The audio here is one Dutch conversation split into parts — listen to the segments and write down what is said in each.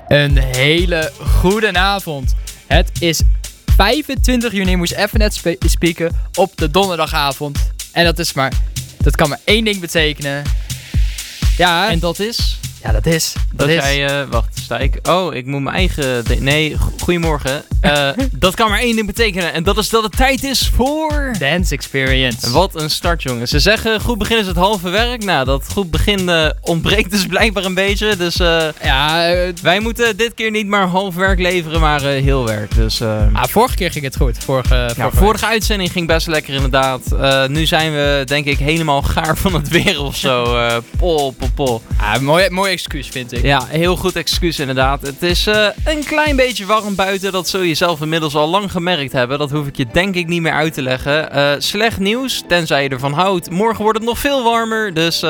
Een hele goede avond. Het is 25 juni, moest even net spieken op de donderdagavond. En dat kan maar één ding betekenen. Ja, en dat is? Ja, dat is. Wacht, sta ik? Oh, ik moet mijn eigen... Goedemorgen. Dat kan maar één ding betekenen. En dat is dat het tijd is voor... Dance Experience. Wat een start, jongens. Ze zeggen, goed begin is het halve werk. Nou, dat goed begin ontbreekt dus blijkbaar een beetje. Dus wij moeten dit keer niet maar half werk leveren, maar heel werk. Dus, vorige keer ging het goed. Vorige uitzending ging best lekker inderdaad. Nu zijn we, denk ik, helemaal gaar van het weer of zo. Pol. Mooi excuus, vind ik. Ja, heel goed excuus inderdaad. Het is een klein beetje warm buiten. Dat zul je zelf inmiddels al lang gemerkt hebben. Dat hoef ik je denk ik niet meer uit te leggen. Slecht nieuws, tenzij je ervan houdt. Morgen wordt het nog veel warmer. Dus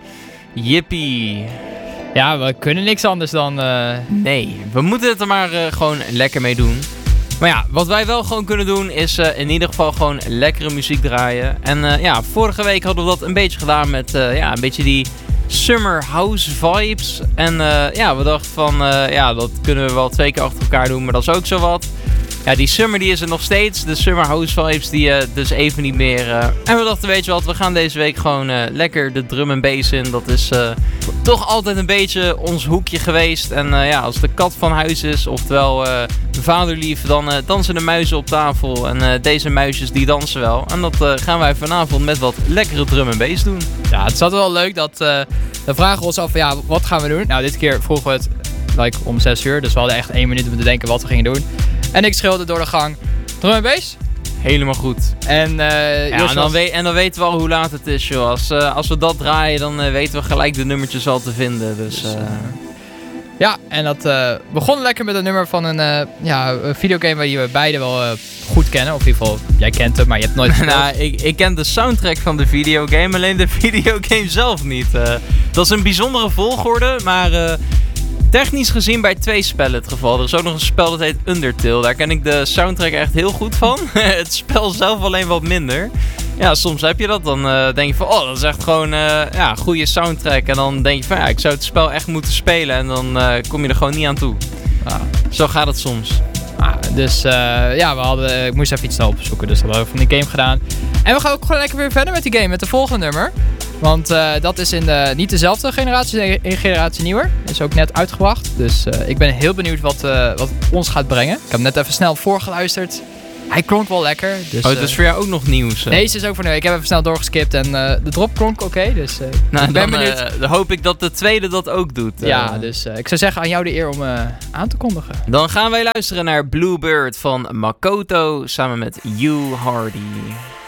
jippie. Ja, we kunnen niks anders dan... Nee, we moeten het er maar gewoon lekker mee doen. Maar ja, wat wij wel gewoon kunnen doen is in ieder geval gewoon lekkere muziek draaien. En vorige week hadden we dat een beetje gedaan met een beetje die... Summer House vibes. En we dachten van, dat kunnen we wel 2 keer achter elkaar doen, maar dat is ook zo wat. Ja, die summer die is er nog steeds. De Summer House vibes die dus even niet meer. En we dachten, weet je wat, we gaan deze week gewoon lekker de drum en bass in. Dat is toch altijd een beetje ons hoekje geweest. En als de kat van huis is, oftewel vaderlief, dan dansen de muizen op tafel. En deze muisjes die dansen wel. En dat gaan wij vanavond met wat lekkere drum en bass doen. Ja, het is altijd wel leuk dat we vragen ons af, wat gaan we doen? Nou, dit keer vroegen we het om 6 uur. Dus we hadden echt 1 minuut om te denken wat we gingen doen. En ik schreeuwde door de gang, drum en bass? Helemaal goed. En dan weten we al hoe laat het is, joh. Als we dat draaien, dan weten we gelijk de nummertjes al te vinden. Dus, Ja, en dat begon lekker met een nummer van een videogame waar we beide wel goed kennen. Of in ieder geval, jij kent hem, maar je hebt nooit gespeeld. Nou, ik ken de soundtrack van de videogame, alleen de videogame zelf niet. Dat is een bijzondere volgorde, maar... technisch gezien bij 2 spellen het geval. Er is ook nog een spel dat heet Undertale. Daar ken ik de soundtrack echt heel goed van. Het spel zelf alleen wat minder. Ja, soms heb je dat. Dan denk je van, dat is echt gewoon een goede soundtrack. En dan denk je van, ik zou het spel echt moeten spelen. En dan kom je er gewoon niet aan toe. Zo gaat het soms. Ik moest even iets snel opzoeken. Dus dat hebben we van die game gedaan. En we gaan ook gewoon lekker weer verder met die game. Met de volgende nummer. Want dat is in niet dezelfde generatie, een generatie nieuwer. Is ook net uitgebracht. Dus ik ben heel benieuwd wat ons gaat brengen. Ik heb net even snel voorgeluisterd. Hij klonk wel lekker. Dus, het is voor jou ook nog nieuws? Deze is ook voor nu. Ik heb even snel doorgeskipt en de drop klonk oké. Dus ik ben benieuwd. Dan hoop ik dat de tweede dat ook doet. Ja, dus ik zou zeggen aan jou de eer om aan te kondigen. Dan gaan wij luisteren naar Bluebird van Makoto samen met You Hardy.